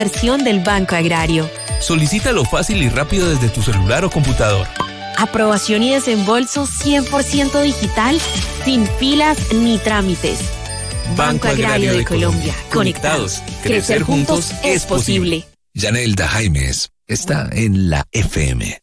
Versión del Banco Agrario. Solicítalo fácil y rápido desde tu celular o computador. Aprobación y desembolso 100% digital, sin filas ni trámites. Banco Agrario de Colombia. Conectados. Crecer juntos es posible. Yanelda Jaimes está en la FM.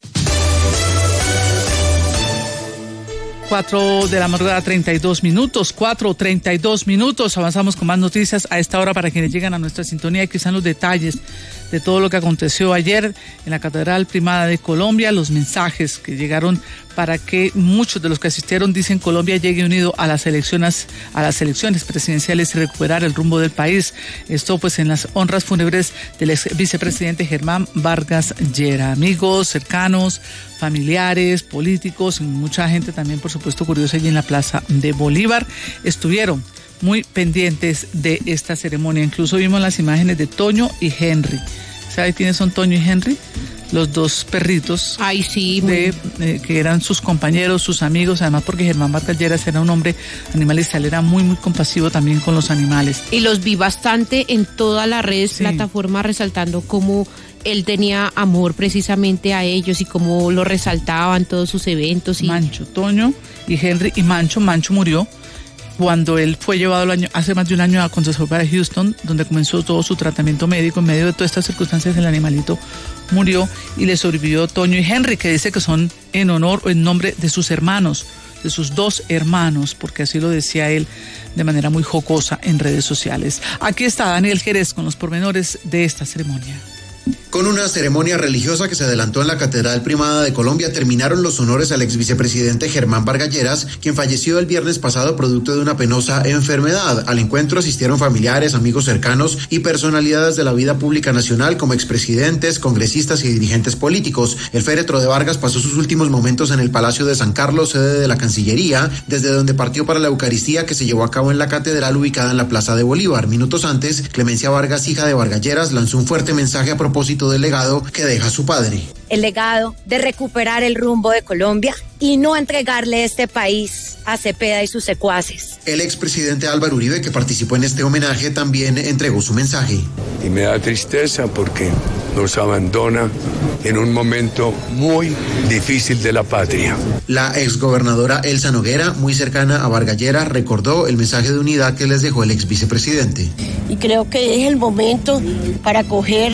4 de la madrugada, 32 minutos, 4:32 minutos. Avanzamos con más noticias a esta hora para quienes llegan a nuestra sintonía y quizás los detalles de todo lo que aconteció ayer en la Catedral Primada de Colombia, los mensajes que llegaron para que muchos de los que asistieron dicen Colombia llegue unido a las elecciones presidenciales y recuperar el rumbo del país. Esto pues en las honras fúnebres del ex vicepresidente Germán Vargas Lleras. Amigos, cercanos, familiares, políticos y mucha gente también, por supuesto, curiosa allí en la Plaza de Bolívar, estuvieron muy pendientes de esta ceremonia. Incluso vimos las imágenes de Toño y Henry. ¿Sabe quiénes son Toño y Henry? Los dos perritos. Ay, sí, que eran sus compañeros, sus amigos, además porque Germán Vargas Lleras era un hombre animalista, él era muy, muy compasivo también con los animales. Y los vi bastante en todas las redes, plataformas, resaltando cómo él tenía amor precisamente a ellos y cómo lo resaltaban todos sus eventos. Mancho, Toño y Henry, y Mancho murió cuando él fue llevado hace más de un año a Consejo para Houston, donde comenzó todo su tratamiento médico. En medio de todas estas circunstancias, el animalito murió y le sobrevivió Toño y Henry, que dice que son en honor o en nombre de sus hermanos, de sus dos hermanos, porque así lo decía él de manera muy jocosa en redes sociales. Aquí está Daniel Jerez con los pormenores de esta ceremonia. Con una ceremonia religiosa que se adelantó en la Catedral Primada de Colombia, terminaron los honores al ex vicepresidente Germán Vargas Lleras, quien falleció el viernes pasado producto de una penosa enfermedad. Al encuentro asistieron familiares, amigos cercanos y personalidades de la vida pública nacional como expresidentes, congresistas y dirigentes políticos. El féretro de Vargas pasó sus últimos momentos en el Palacio de San Carlos, sede de la Cancillería, desde donde partió para la Eucaristía que se llevó a cabo en la catedral ubicada en la Plaza de Bolívar. Minutos antes, Clemencia Vargas, hija de Vargas Lleras, lanzó un fuerte mensaje a propósito del legado que deja su padre. El legado de recuperar el rumbo de Colombia y no entregarle este país a Cepeda y sus secuaces. El expresidente Álvaro Uribe, que participó en este homenaje, también entregó su mensaje. Y me da tristeza porque nos abandona en un momento muy difícil de la patria. La exgobernadora Elsa Noguera, muy cercana a Vargas Lleras, recordó el mensaje de unidad que les dejó el exvicepresidente. Y creo que es el momento para coger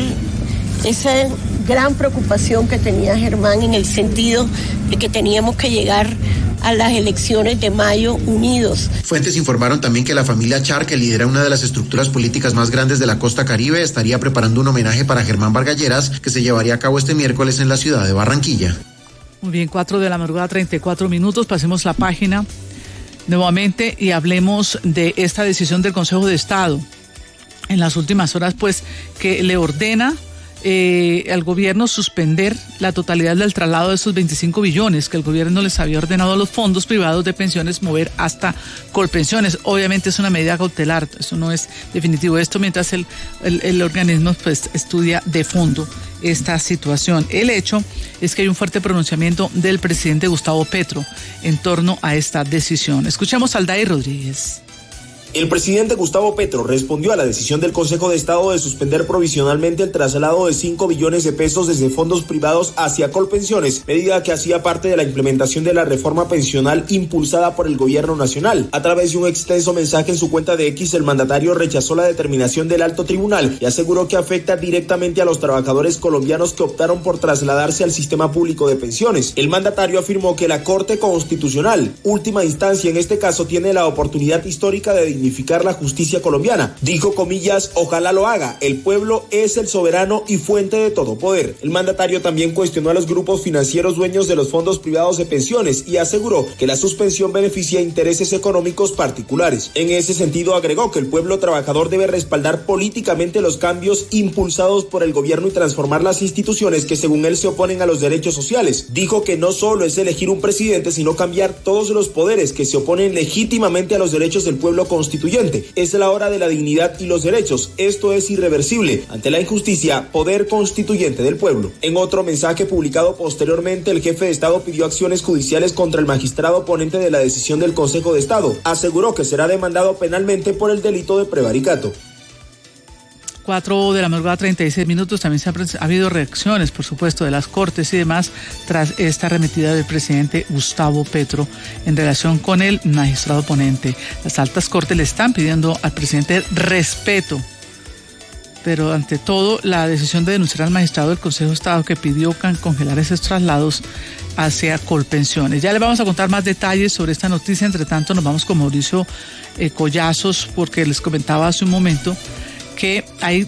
esa gran preocupación que tenía Germán en el sentido de que teníamos que llegar a las elecciones de mayo unidos. Fuentes informaron también que la familia Char, que lidera una de las estructuras políticas más grandes de la costa Caribe, estaría preparando un homenaje para Germán Vargas Lleras que se llevaría a cabo este miércoles en la ciudad de Barranquilla. Muy bien, 4 de la madrugada, 34 minutos. Pasemos la página nuevamente y hablemos de esta decisión del Consejo de Estado en las últimas horas, pues, que le ordena al gobierno suspender la totalidad del traslado de esos 25 billones que el gobierno les había ordenado a los fondos privados de pensiones mover hasta Colpensiones. Obviamente es una medida cautelar, eso no es definitivo. Esto mientras el organismo pues estudia de fondo esta situación. El hecho es que hay un fuerte pronunciamiento del presidente Gustavo Petro en torno a esta decisión. Escuchemos a Aldair Rodríguez. El presidente Gustavo Petro respondió a la decisión del Consejo de Estado de suspender provisionalmente el traslado de 5 billones de pesos desde fondos privados hacia Colpensiones, medida que hacía parte de la implementación de la reforma pensional impulsada por el gobierno nacional. A través de un extenso mensaje en su cuenta de X, el mandatario rechazó la determinación del alto tribunal y aseguró que afecta directamente a los trabajadores colombianos que optaron por trasladarse al sistema público de pensiones. El mandatario afirmó que la Corte Constitucional, última instancia en este caso, tiene la oportunidad histórica de dignificar la justicia colombiana. Dijo, comillas, ojalá lo haga. El pueblo es el soberano y fuente de todo poder. El mandatario también cuestionó a los grupos financieros dueños de los fondos privados de pensiones y aseguró que la suspensión beneficia intereses económicos particulares. En ese sentido, agregó que el pueblo trabajador debe respaldar políticamente los cambios impulsados por el gobierno y transformar las instituciones que según él se oponen a los derechos sociales. Dijo que no solo es elegir un presidente, sino cambiar todos los poderes que se oponen legítimamente a los derechos del pueblo constituyente. Es la hora de la dignidad y los derechos. Esto es irreversible. Ante la injusticia, poder constituyente del pueblo. En otro mensaje publicado posteriormente, el jefe de Estado pidió acciones judiciales contra el magistrado oponente de la decisión del Consejo de Estado. Aseguró que será demandado penalmente por el delito de prevaricato. 4:36 También ha habido reacciones, por supuesto, de las Cortes y demás tras esta arremetida del presidente Gustavo Petro en relación con el magistrado ponente. Las altas Cortes le están pidiendo al presidente respeto, pero ante todo la decisión de denunciar al magistrado del Consejo de Estado que pidió congelar esos traslados hacia Colpensiones. Ya le vamos a contar más detalles sobre esta noticia. Entre tanto, nos vamos con Mauricio Collazos, porque les comentaba hace un momento que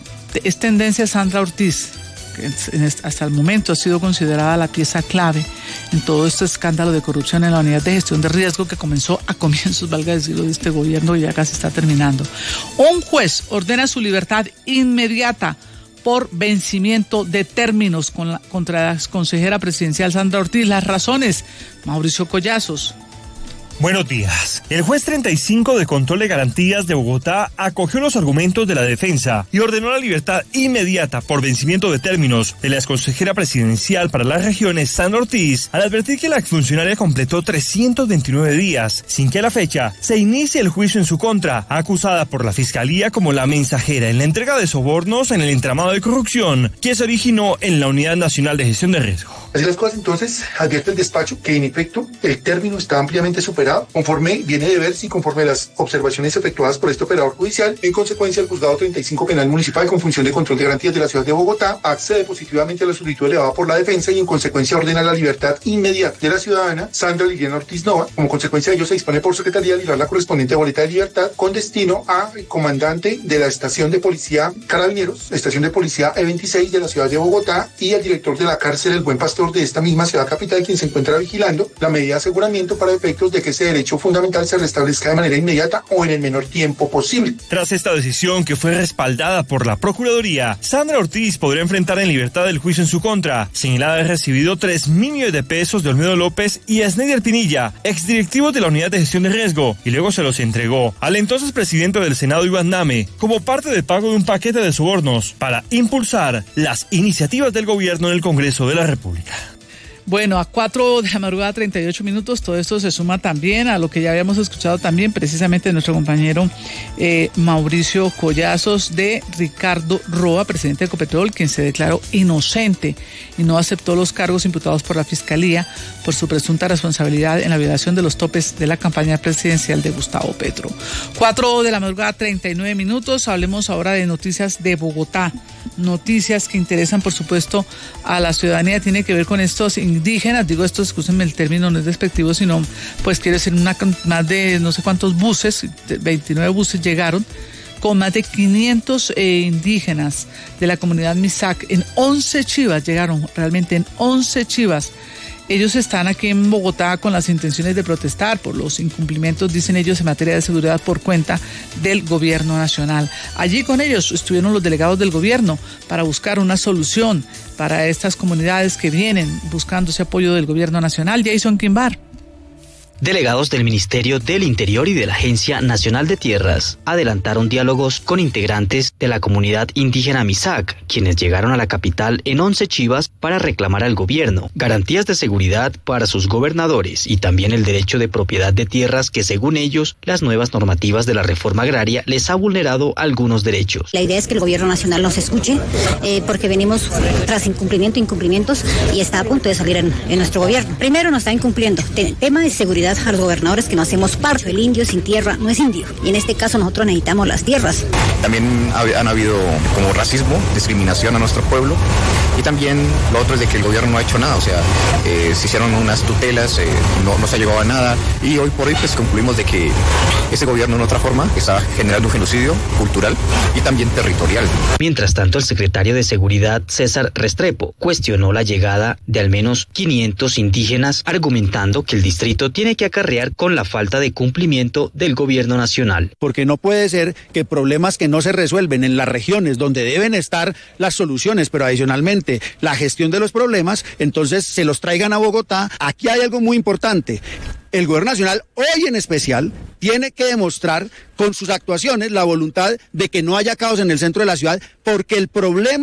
es tendencia Sandra Ortiz, que hasta el momento ha sido considerada la pieza clave en todo este escándalo de corrupción en la unidad de gestión de riesgo que comenzó a comienzos, valga decirlo, de este gobierno y ya casi está terminando. Un juez ordena su libertad inmediata por vencimiento de términos contra la consejera presidencial Sandra Ortiz. Las razones, Mauricio Collazos. Buenos días. El juez 35 de Control de Garantías de Bogotá acogió los argumentos de la defensa y ordenó la libertad inmediata por vencimiento de términos de la exconsejera presidencial para las regiones, Sandra Ortiz, al advertir que la exfuncionaria completó 329 días sin que a la fecha se inicie el juicio en su contra, acusada por la Fiscalía como la mensajera en la entrega de sobornos en el entramado de corrupción que se originó en la Unidad Nacional de Gestión de Riesgo. Así las cosas, entonces, advierte el despacho que en efecto el término está ampliamente superado, conforme viene de verse y conforme a las observaciones efectuadas por este operador judicial. En consecuencia, el Juzgado 35 Penal Municipal con función de control de garantías de la ciudad de Bogotá accede positivamente a la solicitud elevada por la defensa y en consecuencia ordena la libertad inmediata de la ciudadana Sandra Liliana Ortiz Nova. Como consecuencia de ello, se dispone por Secretaría a librar la correspondiente boleta de libertad con destino al comandante de la estación de policía Carabineros, estación de policía E26 de la ciudad de Bogotá, y al director de la cárcel El Buen Pastor de esta misma ciudad capital, quien se encuentra vigilando la medida de aseguramiento para efectos de que ese derecho fundamental se restablezca de manera inmediata o en el menor tiempo posible. Tras esta decisión, que fue respaldada por la Procuraduría, Sandra Ortiz podrá enfrentar en libertad el juicio en su contra, señalada de haber recibido 3 millones de pesos de Olmedo López y Esneider Pinilla, exdirectivos de la Unidad de Gestión de Riesgo, y luego se los entregó al entonces presidente del Senado, Iván Name, como parte del pago de un paquete de sobornos para impulsar las iniciativas del gobierno en el Congreso de la República. Bueno, a 4:38 todo esto se suma también a lo que ya habíamos escuchado también precisamente de nuestro compañero Mauricio Collazos, de Ricardo Roa, presidente de Ecopetrol, quien se declaró inocente y no aceptó los cargos imputados por la Fiscalía por su presunta responsabilidad en la violación de los topes de la campaña presidencial de Gustavo Petro. 4:39 hablemos ahora de noticias de Bogotá, noticias que interesan por supuesto a la ciudadanía. Tiene que ver con estos indígenas, digo esto, escúchenme el término, no es despectivo, sino pues quiere decir más de no sé cuántos buses, 29 buses llegaron con más de 500 indígenas de la comunidad Misak en 11 chivas, llegaron realmente en 11 chivas. Ellos están aquí en Bogotá con las intenciones de protestar por los incumplimientos, dicen ellos, en materia de seguridad por cuenta del gobierno nacional. Allí con ellos estuvieron los delegados del gobierno para buscar una solución para estas comunidades que vienen buscando ese apoyo del gobierno nacional. Jason Quimbar. Delegados del Ministerio del Interior y de la Agencia Nacional de Tierras adelantaron diálogos con integrantes de la comunidad indígena Misak, quienes llegaron a la capital en 11 chivas para reclamar al gobierno garantías de seguridad para sus gobernadores y también el derecho de propiedad de tierras que, según ellos, las nuevas normativas de la reforma agraria les ha vulnerado algunos derechos. La idea es que el gobierno nacional nos escuche porque venimos tras incumplimientos y está a punto de salir en nuestro gobierno. Primero nos está incumpliendo tema de seguridad a los gobernadores, que no hacemos parte. El indio sin tierra no es indio y en este caso nosotros necesitamos las tierras. También han habido como racismo, discriminación a nuestro pueblo, y también lo otro es de que el gobierno no ha hecho nada, o sea, se hicieron unas tutelas, no se ha llegado a nada, y hoy por hoy pues concluimos de que ese gobierno en otra forma está generando un genocidio cultural y también territorial. Mientras tanto, el secretario de Seguridad, César Restrepo, cuestionó la llegada de al menos 500 indígenas, argumentando que el distrito tiene que acarrear con la falta de cumplimiento del gobierno nacional. Porque no puede ser que problemas que no se resuelven en las regiones donde deben estar las soluciones, pero adicionalmente la gestión de los problemas, entonces se los traigan a Bogotá. Aquí hay algo muy importante. El gobierno nacional, hoy en especial, tiene que demostrar con sus actuaciones la voluntad de que no haya caos en el centro de la ciudad, porque el problema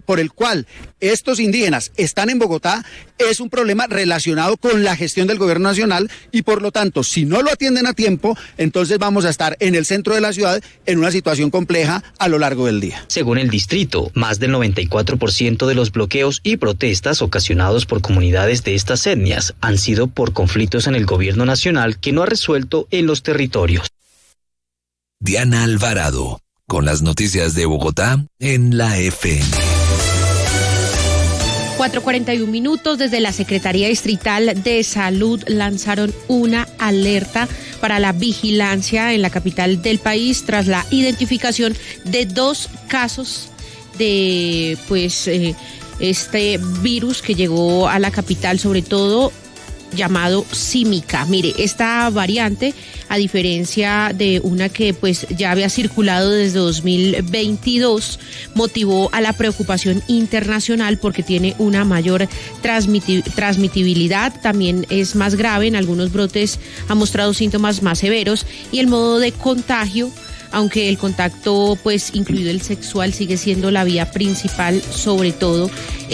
por el cual estos indígenas están en Bogotá es un problema relacionado con la gestión del gobierno nacional y por lo tanto, si no lo atienden a tiempo, entonces vamos a estar en el centro de la ciudad en una situación compleja a lo largo del día. Según el distrito, más del 94% de los bloqueos y protestas ocasionados por comunidades de estas etnias han sido por conflictos en el gobierno nacional que no ha resuelto en los territorios. Diana Alvarado, con las noticias de Bogotá en la FM. 4:41 desde la Secretaría Distrital de Salud lanzaron una alerta para la vigilancia en la capital del país tras la identificación de 2 casos de este virus que llegó a la capital, sobre todo llamado símica. Mire, esta variante, a diferencia de una que ya había circulado desde 2022, motivó a la preocupación internacional porque tiene una mayor transmitibilidad, también es más grave, en algunos brotes ha mostrado síntomas más severos y el modo de contagio, aunque el contacto incluido el sexual sigue siendo la vía principal, sobre todo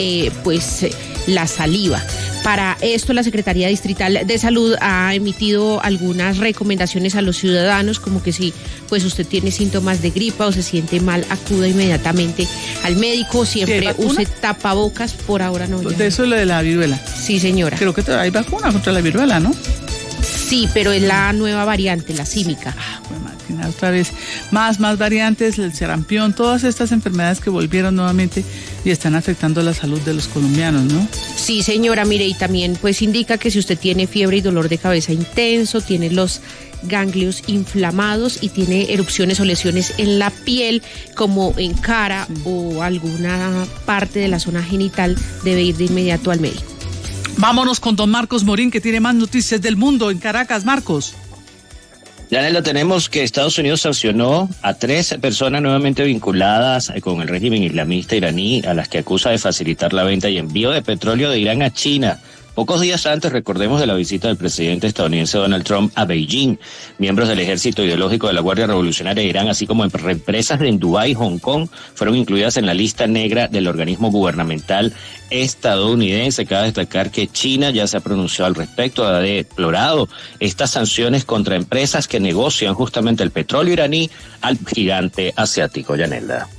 la saliva. Para esto, la Secretaría Distrital de Salud ha emitido algunas recomendaciones a los ciudadanos, como que si usted tiene síntomas de gripa o se siente mal, acuda inmediatamente al médico, siempre use tapabocas, por ahora no. De eso es lo de la viruela. Sí, señora. Creo que hay vacuna contra la viruela, ¿no? Sí, pero es la nueva variante, la símica. Otra vez, más variantes, el sarampión, todas estas enfermedades que volvieron nuevamente y están afectando la salud de los colombianos, ¿no? Sí, señora, mire, y también indica que si usted tiene fiebre y dolor de cabeza intenso, tiene los ganglios inflamados y tiene erupciones o lesiones en la piel, como en cara o alguna parte de la zona genital, debe ir de inmediato al médico. Vámonos con don Marcos Morín, que tiene más noticias del mundo en Caracas. Marcos. Ya lo tenemos, que Estados Unidos sancionó a 3 personas nuevamente vinculadas con el régimen islamista iraní, a las que acusa de facilitar la venta y envío de petróleo de Irán a China. Pocos días antes, recordemos, de la visita del presidente estadounidense Donald Trump a Beijing, miembros del ejército ideológico de la Guardia Revolucionaria de Irán, así como empresas en Dubái y Hong Kong, fueron incluidas en la lista negra del organismo gubernamental estadounidense. Cabe destacar que China ya se ha pronunciado al respecto, ha deplorado estas sanciones contra empresas que negocian justamente el petróleo iraní al gigante asiático. Yanelda.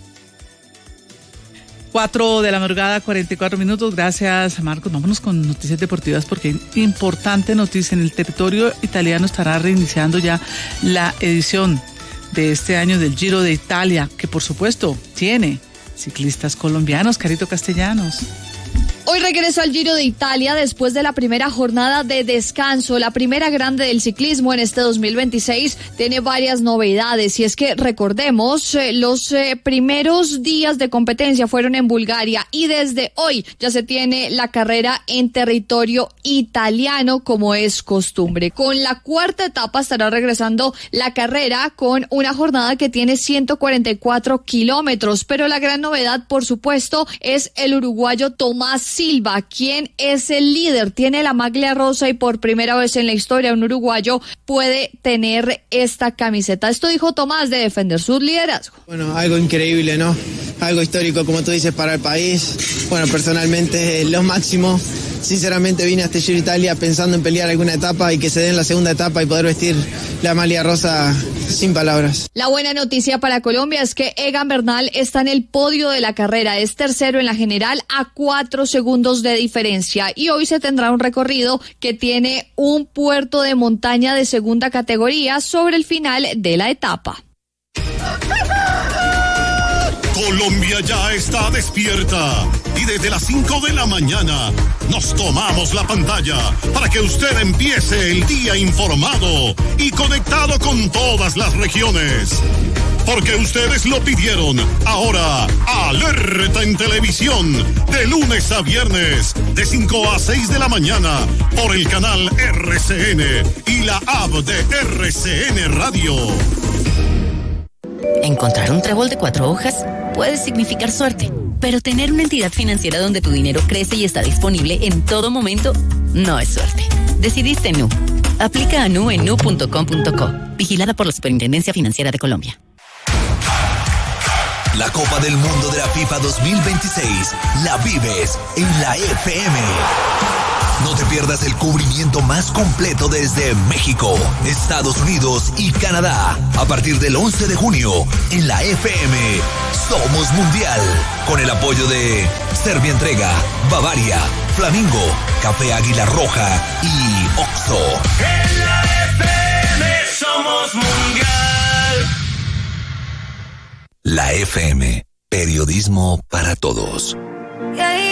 4 de la madrugada, 44 minutos. Gracias, Marcos. Vámonos con noticias deportivas porque hay importante noticia. En el territorio italiano estará reiniciando ya la edición de este año del Giro de Italia, que por supuesto tiene ciclistas colombianos. Carito Castellanos. Hoy regresó al Giro de Italia después de la primera jornada de descanso, la primera grande del ciclismo en este 2026. Tiene varias novedades y es que recordemos, los primeros días de competencia fueron en Bulgaria y desde hoy ya se tiene la carrera en territorio italiano como es costumbre. Con la cuarta etapa estará regresando la carrera con una jornada que tiene 144 kilómetros, pero la gran novedad, por supuesto, es el uruguayo Tomás Silva, quien es el líder, tiene la maglia rosa y por primera vez en la historia un uruguayo puede tener esta camiseta. Esto dijo Tomás de defender su liderazgo. Bueno, algo increíble, ¿no? Algo histórico, como tú dices, para el país. Bueno, personalmente lo máximo. Sinceramente vine a este Giro Italia pensando en pelear alguna etapa y que se den la segunda etapa y poder vestir la maglia rosa sin palabras. La buena noticia para Colombia es que Egan Bernal está en el podio de la carrera, es tercero en la general a 4 segundos de diferencia y hoy se tendrá un recorrido que tiene un puerto de montaña de segunda categoría sobre el final de la etapa. Colombia ya está despierta y desde las 5 de la mañana nos tomamos la pantalla para que usted empiece el día informado y conectado con todas las regiones. Porque ustedes lo pidieron. Ahora, alerta en televisión, de lunes a viernes, de 5 a 6 de la mañana, por el canal RCN y la app de RCN Radio. Encontrar un trébol de 4 hojas puede significar suerte, pero tener una entidad financiera donde tu dinero crece y está disponible en todo momento no es suerte. Decidiste Nu. Aplica a Nu en nu.com.co. Vigilada por la Superintendencia Financiera de Colombia. La Copa del Mundo de la FIFA 2026 la vives en la FM. No te pierdas el cubrimiento más completo desde México, Estados Unidos y Canadá. A partir del 11 de junio, en la FM, Somos Mundial. Con el apoyo de Servientrega, Bavaria, Flamingo, Café Águila Roja y Oxxo. En la FM somos Mundial. La FM, periodismo para todos.